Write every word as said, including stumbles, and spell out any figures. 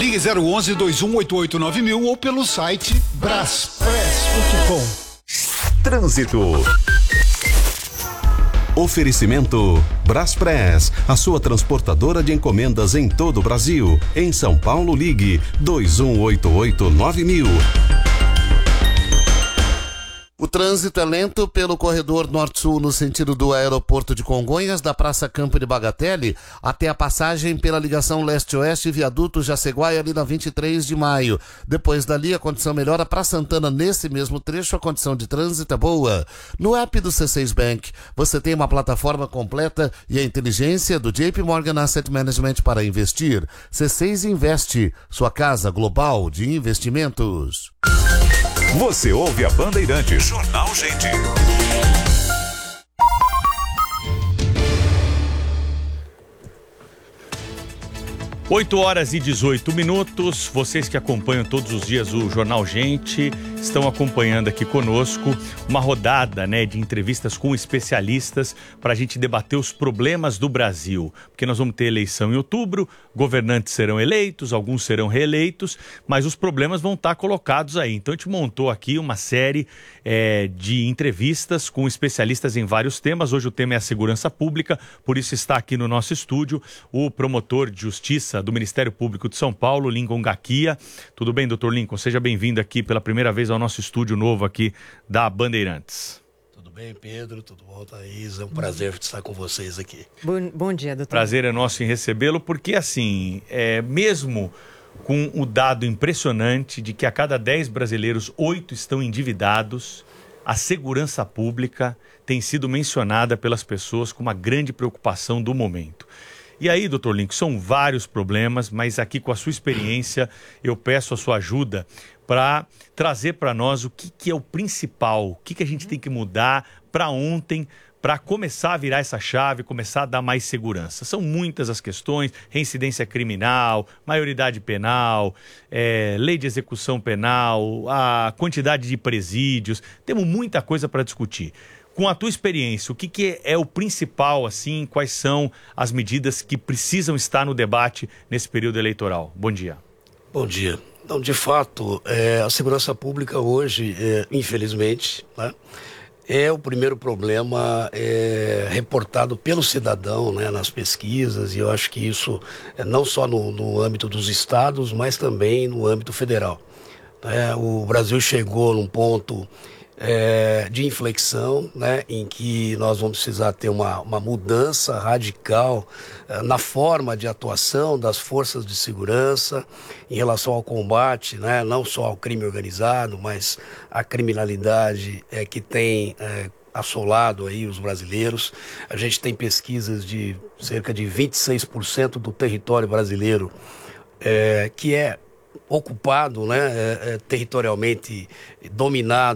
Ligue zero onze, dois um oito oito nove mil ou pelo site braspress ponto com. Trânsito. Oferecimento Braspress, a sua transportadora de encomendas em todo o Brasil. Em São Paulo, ligue dois um oito oito nove mil. O trânsito é lento pelo corredor norte-sul no sentido do aeroporto de Congonhas, da Praça Campo de Bagatelle até a passagem pela ligação leste-oeste, viaduto Jaceguai, ali na vinte e três de maio. Depois dali a condição melhora para Santana. Nesse mesmo trecho a condição de trânsito é boa. No app do C seis Bank você tem uma plataforma completa e a inteligência do J P Morgan Asset Management para investir. C seis Investe, sua casa global de investimentos. Você ouve a Bandeirantes. Jornal Gente. oito horas e dezoito minutos. Vocês que acompanham todos os dias o Jornal Gente estão acompanhando aqui conosco uma rodada, né, de entrevistas com especialistas para a gente debater os problemas do Brasil. Porque nós vamos ter eleição em outubro, governantes serão eleitos, alguns serão reeleitos, mas os problemas vão estar colocados aí. Então a gente montou aqui uma série é, de entrevistas com especialistas em vários temas. Hoje o tema é a segurança pública, por isso está aqui no nosso estúdio o promotor de justiça do Ministério Público de São Paulo, Lincoln Gaquia. Tudo bem, doutor Lincoln? Seja bem-vindo aqui pela primeira vez ao nosso estúdio novo aqui da Bandeirantes. Tudo bem, Pedro? Tudo bom, Thaís? É um prazer estar com vocês aqui. Bom, bom dia, doutor. Prazer é nosso em recebê-lo, porque assim, é, mesmo com o dado impressionante de que a cada dez brasileiros, oito estão endividados, a segurança pública tem sido mencionada pelas pessoas como uma grande preocupação do momento. E aí, doutor Lincoln, são vários problemas, mas aqui com a sua experiência, eu peço a sua ajuda para trazer para nós o que, que é o principal, o que, que a gente tem que mudar para ontem, para começar a virar essa chave, começar a dar mais segurança. São muitas as questões: reincidência criminal, maioridade penal, é, lei de execução penal, a quantidade de presídios. Temos muita coisa para discutir. Com a tua experiência, o que, que é o principal, assim, quais são as medidas que precisam estar no debate nesse período eleitoral? Bom dia. Bom dia. Então, de fato, é, a segurança pública hoje, é, infelizmente, né, é o primeiro problema é, reportado pelo cidadão, né, nas pesquisas, e eu acho que isso é não só no, no âmbito dos estados, mas também no âmbito federal. É, o Brasil chegou num ponto É, de inflexão, né, em que nós vamos precisar ter uma, uma mudança radical é, na forma de atuação das forças de segurança em relação ao combate, né, não só ao crime organizado, mas à criminalidade é, que tem é, assolado aí os brasileiros. A gente tem pesquisas de cerca de vinte e seis por cento do território brasileiro é, que é ocupado, né, é, é, territorialmente dominado